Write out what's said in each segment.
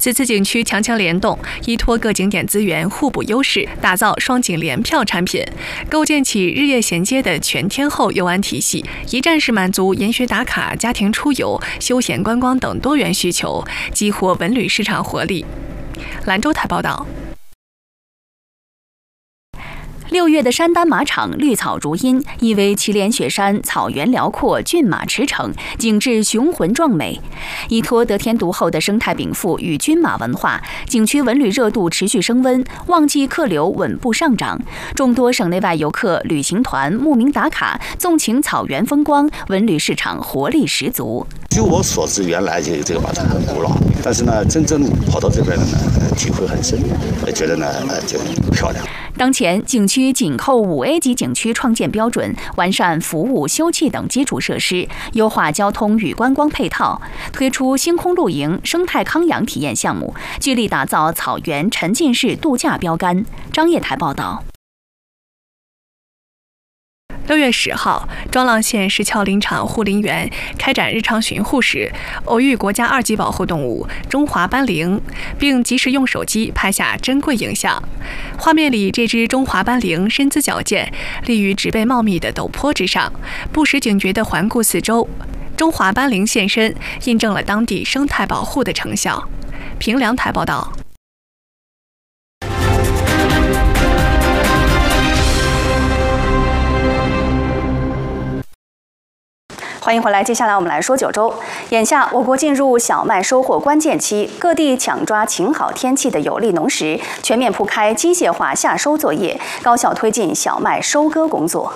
此次景区强强联动，依托各景点资源互补优势，打造双景联票产品，构建起日夜衔接的全天候游玩体系，一站式满足研学打卡、家庭出游、休闲观光等多元需求，激活文旅市场活力。兰州台报道。 6月的山丹马场绿草如茵，意为祁连雪山，草原辽阔，骏马驰骋，景致雄浑壮美。依托得天独厚的生态禀赋与骏马文化，景区文旅热度持续升温，旺季客流稳步上涨。众多省内外游客、旅行团慕名打卡，纵情草原风光，文旅市场活力十足。 据我所知，原来这个马场很古老，但是呢，真正跑到这边的呢，体会很深，觉得呢就漂亮。 当前，景区紧扣5A 级景区创建标准，完善服务、休憩等基础设施，优化交通与观光配套，推出星空露营、生态康养体验项目，致力打造草原沉浸式度假标杆。张掖台报道。 6月10号，庄浪县石桥林场护林员开展日常巡护时，偶遇国家2级保护动物中华斑羚，并及时用手机拍下珍贵影像。画面里，这只中华斑羚身姿矫健，立于植被茂密的陡坡之上，不时警觉地环顾四周。中华斑羚现身，印证了当地生态保护的成效。平凉台报道。 欢迎回来，接下来我们来说九州。眼下，我国进入小麦收获关键期，各地抢抓晴好天气的有利农时，全面铺开机械化夏收作业，高效推进小麦收割工作。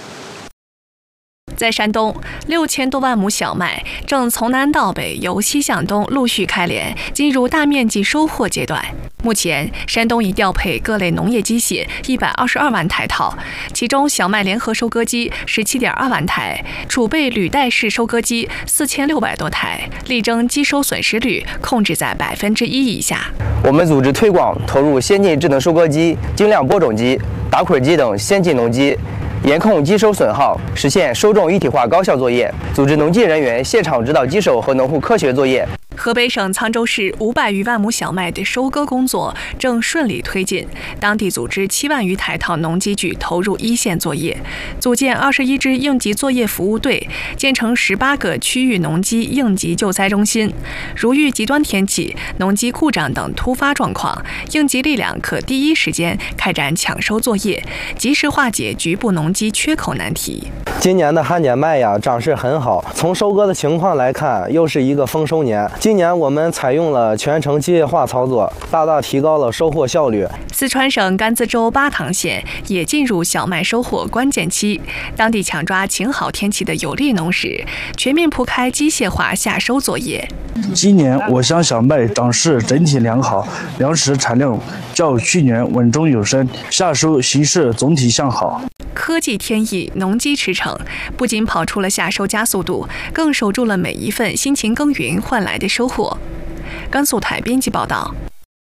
在山东，6000多万亩小麦正从南到北、由西向东陆续开镰，进入大面积收获阶段。目前，山东已调配各类农业机械122万台套，其中小麦联合收割机17.2万台，储备履带式收割机4600多台，力争机收损失率控制在1%以下。 我们组织推广投入先进智能收割机、精量播种机、打捆机等先进农机，严控机收损耗，实现收种一体化高效作业，组织农技人员现场指导机手和农户科学作业。 河北省沧州市500余万亩小麦的收割工作正顺利推进，当地组织7万余台套农机具投入一线作业，组建21支应急作业服务队，建成18个区域农机应急救灾中心。如遇极端天气、农机故障等突发状况，应急力量可第一时间开展抢收作业，及时化解局部农机缺口难题。 今年的旱点麦芽长势很好，从收割的情况来看，又是一个丰收年。今年我们采用了全程机械化操作，大大提高了收获效率。 四川省甘孜州巴塘县也进入小麦收获关键期，当地抢抓晴好天气的有利农时，全面铺开机械化夏收作业。 今年我乡小麦长势整体良好，粮食产量较去年稳中有升，夏收形势总体向好。 科技天意，农机驰骋，不仅跑出了夏收加速度，更守住了每一份辛勤耕耘换来的收获。甘肃台编辑报道。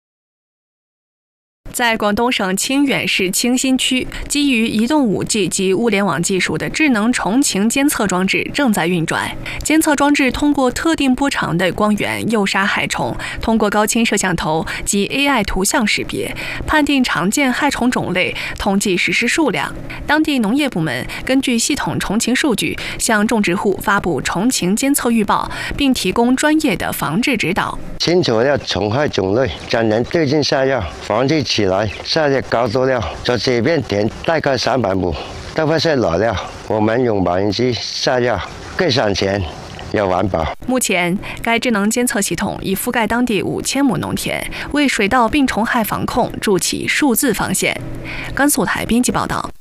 在广东省清远市清新区，基于移动5G 及物联网技术的智能虫禽监测装置正在运转。监测装置通过特定波长的光源诱杀害虫，通过高清摄像头及 AI 图像识别，判定常见害虫种类，统计实施数量。当地农业部门根据系统虫禽数据，向种植户发布虫禽监测预报，并提供专业的防治指导。 清楚了虫害种类，将人对症下药，防治起来。下列高多料，在这边田大概300亩，都会是老料。我们用无人机下药，更省钱又环保。 目前，该智能监测系统已覆盖当地5000亩农田，为水稻病虫害防控筑起数字防线。甘肃台编辑报道。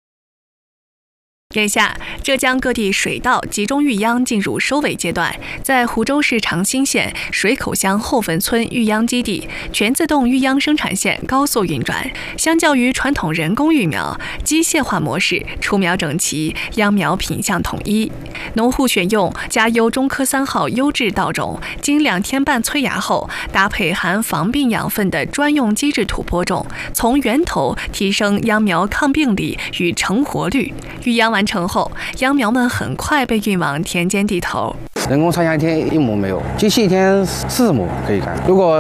眼下，浙江各地水稻集中育秧进入收尾阶段，在湖州市长兴县水口乡后坟村育秧基地，全自动育秧生产线高速运转。相较于传统人工育苗，机械化模式出苗整齐，秧苗品相统一。农户选用嘉优中科3号优质稻种，经2天半催芽后，搭配含防病养分的专用机制土播种，从源头提升秧苗抗病力与成活率。育秧完成后，秧苗们很快被运往田间地头。 人工插秧一天1亩没有，机器一天40亩可以干。如果